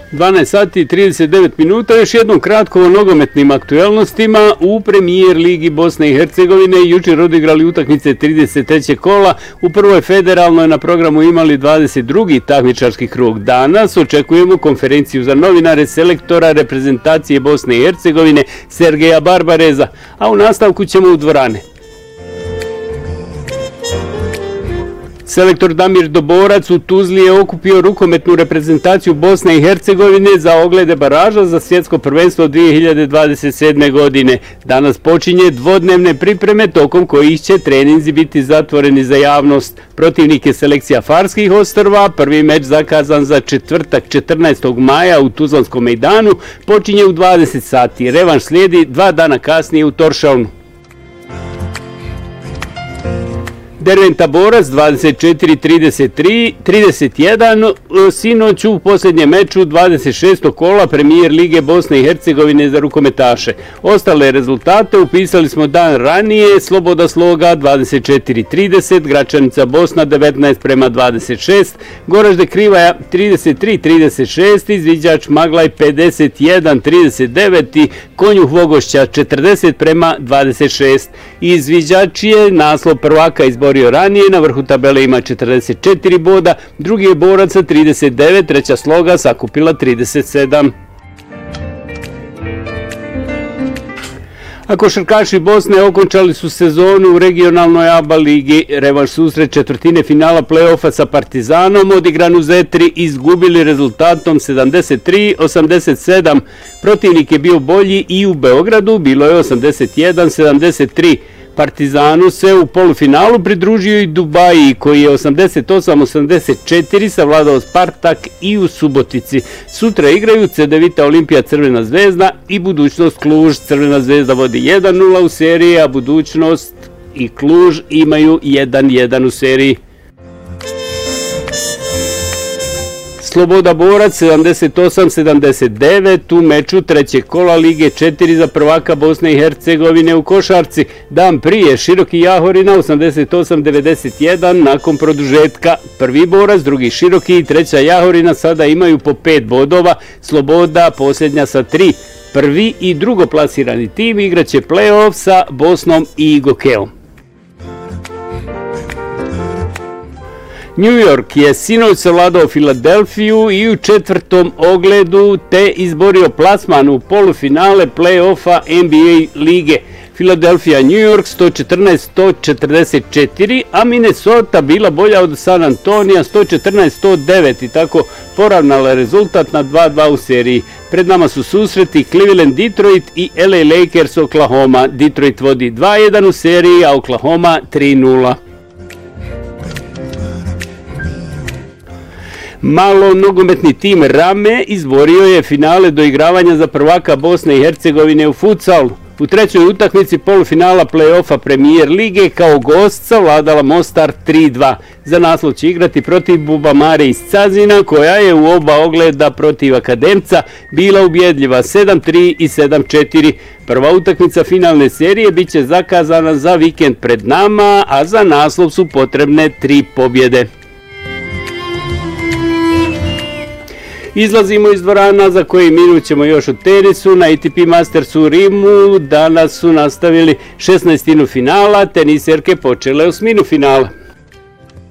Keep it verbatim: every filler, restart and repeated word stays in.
dvanaest sati i trideset devet minuta, još jednom kratko o nogometnim aktuelnostima. U premijer ligi Bosne i Hercegovine jučer odigrali utakmice trideset trećeg kola. U prvoj federalnoj na programu imali dvadeset drugi takmičarski krug. Danas očekujemo konferenciju za novinare selektora reprezentacije Bosne i Hercegovine Sergeja Barbareza, a u nastavku ćemo u dvorane. Selektor Damir Doborac u Tuzli je okupio rukometnu reprezentaciju Bosne i Hercegovine za oglede baraža za svjetsko prvenstvo dvije hiljade dvadeset sedme. godine. Danas počinje dvodnevne pripreme tokom kojih će treninzi biti zatvoreni za javnost. Protivnik je selekcija Farskih ostrva, prvi meč zakazan za četvrtak četrnaestog maja u Tuzlanskom mejdanu počinje u dvadeset sati. Revanš slijedi dva dana kasnije u Toršalnu. Derventa Borac dvadeset četiri trideset tri trideset jedan sinoć u posljednjem meču dvadeset šestog kola premijer lige Bosne i Hercegovine za rukometaše. Ostale rezultate upisali smo dan ranije. Sloboda Sloga dvadeset četiri trideset, Gračanica Bosna devetnaest prema dvadeset šest, Goražde Krivaja trideset tri trideset šest, Izviđač Maglaj pedeset jedan trideset devet i Konjuh Vogošća četrdeset prema dvadeset šest. Izviđač je naslov prvaka izborio ranije, na vrhu tabele ima četrdeset četiri boda, drugi je Borac sa trideset devet, treća Sloga sakupila trideset sedam. A košarkaši Bosne okončali su sezonu u regionalnoj A B A ligi. Revanš susret četvrtine finala play-offa sa Partizanom odigran u Zetri izgubili rezultatom sedamdeset tri osamdeset sedam. Protivnik je bio bolji i u Beogradu, bilo je osamdeset jedan sedamdeset tri. Partizanu se u polufinalu pridružio i Dubaji, koji je osamdeset osam osamdeset četiri savladao Spartak i u Subotici. Sutra igraju Cedevita Olimpija Crvena zvezda i Budućnost Kluž. Crvena zvezda vodi jedan nula u seriji, a Budućnost i Kluž imaju jedan jedan u seriji. Sloboda Borac sedamdeset osam sedamdeset devet u meču trećeg kola Lige četiri za prvaka Bosne i Hercegovine u košarci. Dan prije Široki Jahorina osamdeset osam devedeset jedan nakon produžetka. Prvi Borac, drugi Široki i treća Jahorina sada imaju po pet bodova. Sloboda posljednja sa tri. Prvi i drugo plasirani tim igraće play-off sa Bosnom i Gokeom. New York je sinoć savladao Filadelfiju i u četvrtom ogledu te izborio plasman u polufinale play-offa N B A lige. Philadelphia New York sto četrnaest sto četrdeset četiri, a Minnesota bila bolja od San Antonija sto četrnaest sto devet i tako poravnala rezultat na dva dva u seriji. Pred nama su susreti Cleveland Detroit i L A Lakers Oklahoma. Detroit vodi dva jedan u seriji, a Oklahoma tri nula. Malo nogometni tim Rame izborio je finale doigravanja za prvaka Bosne i Hercegovine u futsalu. U trećoj utakmici polufinala play-offa premijer lige kao gost savladala Mostar tri dva. Za naslov će igrati protiv Bubamare iz Cazina, koja je u oba ogleda protiv Akademca bila ubjedljiva sedam tri i sedam četiri. Prva utakmica finalne serije bit će zakazana za vikend pred nama, a za naslov su potrebne tri pobjede. Izlazimo iz dvorana za koji minut ćemo još o tenisu. Na A T P Mastersu u Rimu danas su nastavili šesnaestinu finala, teniserke počele osminu finala.